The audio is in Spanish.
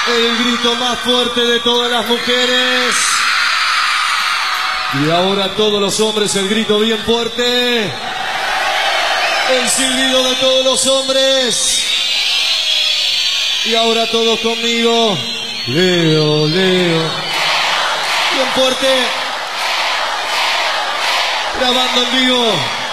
El grito más fuerte de todas las mujeres. Y ahora todos los hombres, el grito bien fuerte. El silbido de todos los hombres. Y ahora todos conmigo. Leo, Leo. Bien fuerte. Grabando en vivo.